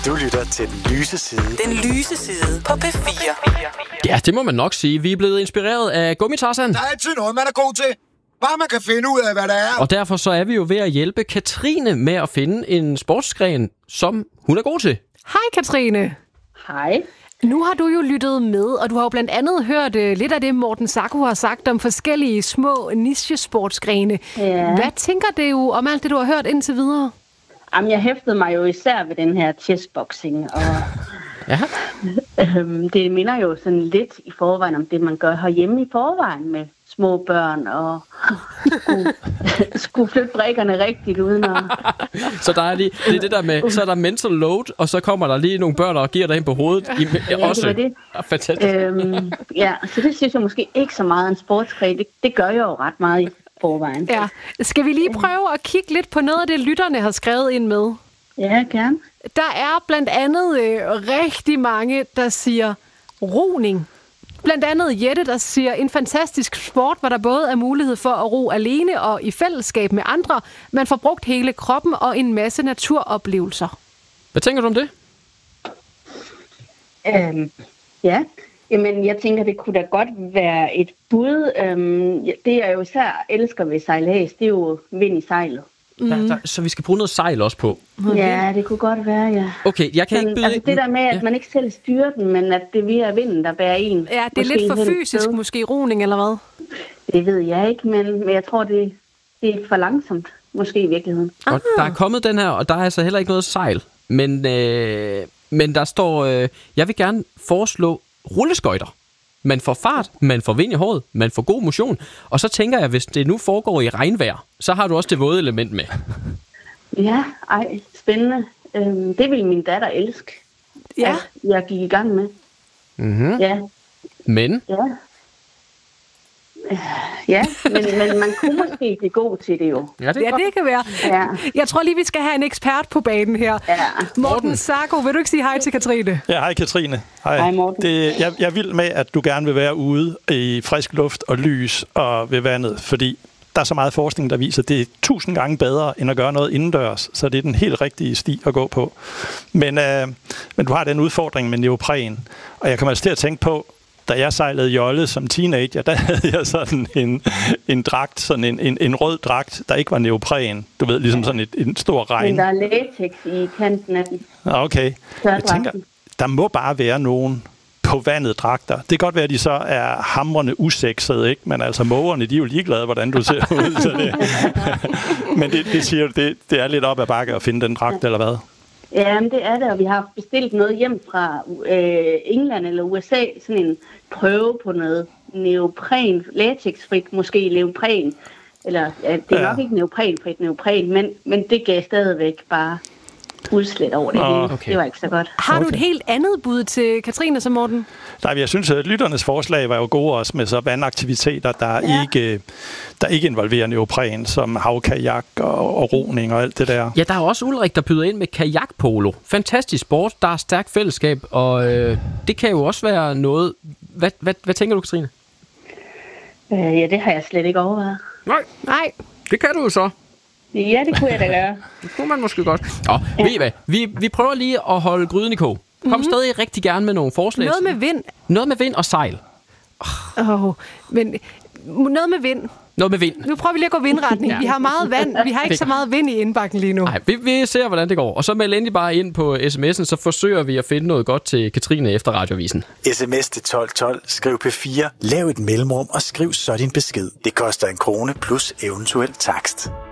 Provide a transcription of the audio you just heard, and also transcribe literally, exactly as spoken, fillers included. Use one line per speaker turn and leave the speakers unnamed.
Du lytter til Den Lyse Side.
Den Lyse Side på P fire.
Ja, det må man nok sige. Vi er blevet inspireret af Gummitarsan.
Der er altid noget, man er god til. Bare man kan finde ud af, hvad der er.
Og derfor så er vi jo ved at hjælpe Katrine med at finde en sportsgren, som hun er god til.
Hej Katrine.
Hej.
Nu har du jo lyttet med, og du har jo blandt andet hørt uh, lidt af det, Morten Sacco har sagt om forskellige små niche-sportsgrene.
Ja.
Hvad tænker du om alt det, du har hørt indtil videre?
Jamen, jeg hæftede mig jo især ved den her chessboxing, og
Ja.
øhm, det minder jo sådan lidt i forvejen om det, man gør herhjemme i forvejen med små børn, og skulle, skulle flytte brikkerne rigtigt uden at...
Så der er lige, det er det der med, så er der mental load, og så kommer der lige nogle børn, og giver dig ind på hovedet. I,
Ja,
også.
det var det.
Ja, fantastisk.
Øhm, ja, så det synes jeg måske ikke så meget en sportsgren. Det, det gør jeg jo ret meget i forvejen.
Ja. Skal vi lige prøve at kigge lidt på noget af det, lytterne har skrevet ind med?
Ja, gerne.
Der er blandt andet øh, rigtig mange, der siger roning. Blandt andet Jette, der siger, en fantastisk sport, hvor der både er mulighed for at ro alene og i fællesskab med andre. Man får brugt hele kroppen og en masse naturoplevelser.
Hvad tænker du om det?
Øhm, ja, jamen jeg tænker, det kunne da godt være et bud. Øhm, det jeg jo især elsker ved sejlads, det er jo vind i sejlet.
Mm. Der, der, så vi skal bruge noget sejl også på.
Ja, det kunne godt være, ja.
Okay, jeg kan
Sådan,
ikke byde...
altså det der med, at
ja.
man ikke selv styrer den, men at det via vinden, der bærer en.
Ja, det er lidt for fysisk, måske roning eller hvad?
Det ved jeg ikke, men, men jeg tror, det, det er for langsomt, måske i virkeligheden.
Og der er kommet den her, og der er altså heller ikke noget sejl. Men, øh, men der står, øh, jeg vil gerne foreslå rulleskøjter. Man får fart, man får vind i håret, man får god motion. Og så tænker jeg, hvis det nu foregår i regnvejr, så har du også det våde element med.
Ja, ej, spændende. Øhm, det ville min datter elske,
Ja.
at jeg gik i gang med.
Mm-hmm.
Ja,
Men,
ja. Ja, men, men man kunne måske blive god til det jo.
ja, det er
Ja,
godt.
det kan være.
Ja.
Jeg tror lige, vi skal have en ekspert på banen her.
Ja.
Morten Sacco, vil du ikke sige hej til Katrine?
Ja, hej Katrine. Hej.
Hej, Morten.
Det, jeg, jeg er vild med, at du gerne vil være ude i frisk luft og lys og ved vandet, fordi der er så meget forskning, der viser, at det er tusind gange bedre, end at gøre noget indendørs, så det er den helt rigtige sti at gå på. Men, øh, men du har den udfordring med neopren, og jeg kommer altså til at tænke på, da jeg sejlede jolle som teenager, der havde jeg sådan en, en dragt, sådan en, en, en rød dragt, der ikke var neopren. Du ved, ligesom sådan et, en stor regn.
Men der er latex i kanten af den.
Okay. Jeg tænker, der må bare være nogen på vandet dragter. Det kan godt være, at de så er hamrende usexede, ikke? Men altså mågerne, de er jo ligeglade, hvordan du ser ud. Så det. Men det, det siger det, det er lidt op ad bakke at finde den dragt, eller hvad?
Jamen, det er det, og vi har bestilt noget hjem fra øh, England eller U S A, sådan en prøve på noget neopren, latexfrit, måske neopren, eller ja, det er
Ja.
nok ikke neoprenfrit neopren, men, men det gav stadigvæk bare udslæt over det
Nå,
hele.
okay.
Det var ikke så godt.
Har du et helt andet bud til Katrine som Morten?
Nej, jeg synes, at lytternes forslag var jo gode også med så vandaktiviteter, der,
Ja.
ikke, der ikke involverer neopren, som havkajak og, og roning og alt det der.
Ja, der er også Ulrik, der byder ind med kajakpolo. Fantastisk sport, der er stærkt fællesskab, og øh, det kan jo også være noget... Hvad, hvad, hvad tænker du, Katrine?
Øh, ja, det har jeg slet ikke overvejet.
Nej,
Nej.
det kan du jo så.
Ja, det kunne jeg da gøre.
Det kunne man måske godt. Nå, ja. Ved I hvad? Vi, vi prøver lige at holde gryden i kog. Kom mm-hmm. stadig rigtig gerne med nogle forslag.
Noget med vind.
Noget med vind og sejl.
Åh, oh, men noget med vind.
Noget med vind.
Nu prøver vi lige at gå vindretning.
Ja.
Vi har meget vand. Vi har ikke så meget vind i indbakken lige nu.
Nej, vi, vi ser, hvordan det går. Og så meld endelig bare ind på sms'en, så forsøger vi at finde noget godt til Katrine efter Radioavisen.
Sms til tolv tolv, skriv P fire, lav et mellemrum og skriv så din besked. Det koster en krone plus eventuel takst.